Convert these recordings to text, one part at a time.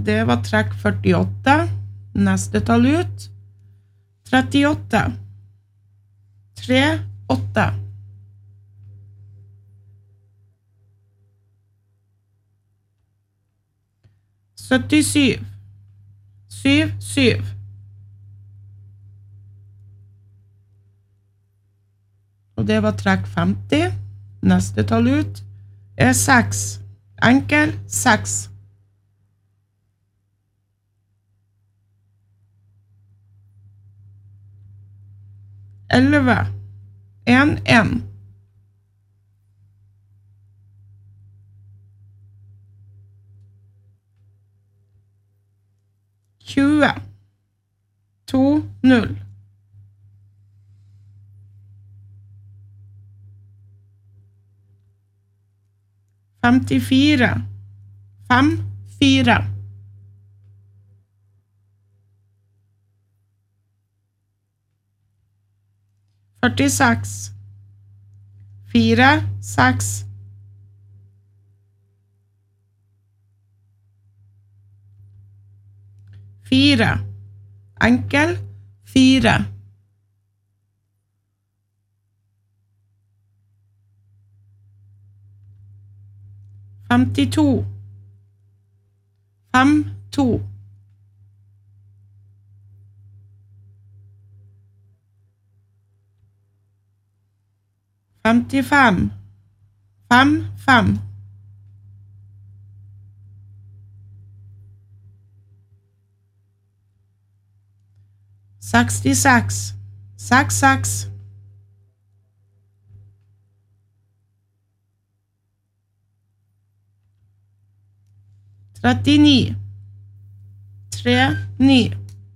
det var trekk 48. Neste tall ut. 38. 3, 8. 77. 7, 7. Og det var trekk 50. Neste tall ut er 6. Enkel 6. 11. 1, 1. 20. 2, 0. 54. 5, 4. 46. 4, 6. 4. Enkel 4. 52. 5, 2. 55. 5, 5. 66. 6, 6. 39. 3, 9.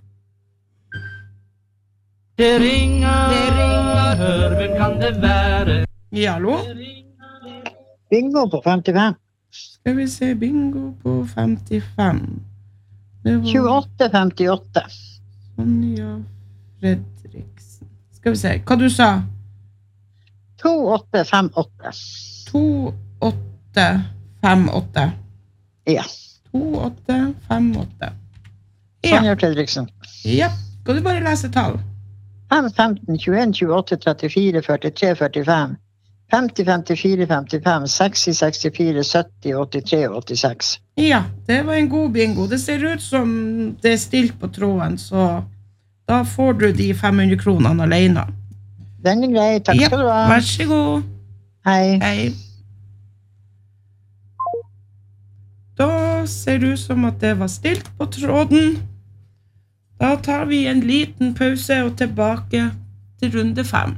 Det ringer, hør, hvem kan det være? Ja, hallo? Bingo på 55. Skal vi se, bingo på 55. Det var 28, 58. Sonja Fredriksen. Skal vi se, hva du sa? 2, 8, 5, 8. 2, 8, 5, 8. Ja. 2, 8, 5, 8. Sonja Fredriksen. Ja, skal du bare lese tall? 5, 15, 21, 28, 34, 43, 45. 50, 54, 55, 60, 64, 70, 83, 86. Ja, det var en god bingo. Det ser ut som det er stilt på tråden, så da får du de 500 kronene alene. Den er grei, takk skal du ha. Vær så god. Hei. Hei. Da ser det ut som at det var stilt på tråden. Da tar vi en liten pause og tilbake til runde 5.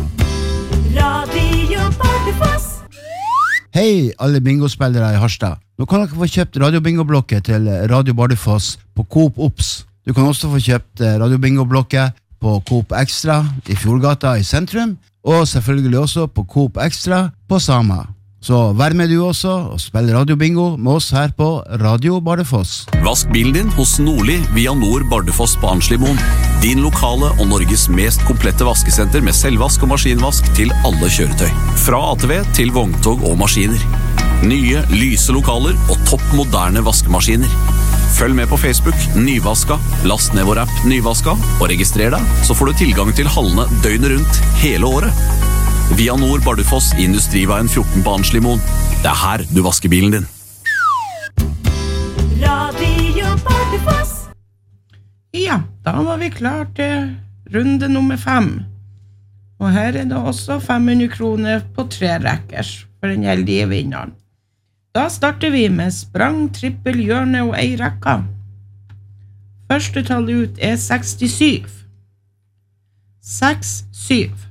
Radio Bardufoss. Hei alle bingospillere i Harstad. Nå kan dere få kjøpt radiobingoblokket til Radio Bardufoss på Coop Ops. Du kan også få kjøpt radiobingoblokket på Coop Extra i Fjordgata i sentrum, og selvfølgelig også på Coop Extra på Sama. Så vær med du også og spill radiobingo med oss her på Radio Bardufoss. Vask bilen din hos Nordli via Nord Bardufoss på Arnslimoen. Din lokale og Norges mest komplette vaskesenter med selvvask og maskinvask til alle kjøretøy. Fra ATV til vogntog og maskiner. Nye, lyse lokaler og topp moderne vaskemaskiner. Følg med på Facebook, Nyvaska, last ned vår app Nyvaska, og registrer deg, så får du tilgang til hallene døgnet rundt hele året. Via Nord Bardufoss, Industriveien 14 på Arnslimoen. Det er her du vasker bilen din. Radio Bardufoss. Ja, da var vi klar til runde nummer 5. Og her er det også 500 kroner på 3 rekkers for den heldige vinneren. Da starter vi med sprang, trippel, hjørne og ei rekka. Første tall ut er 67. 6, 7.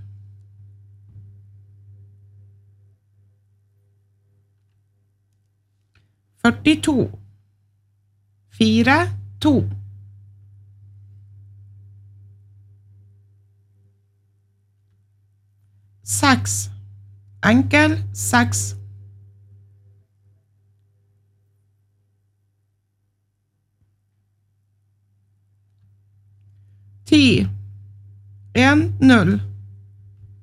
42. 4, 2. 6. Enkel 6. 10. 1, 0.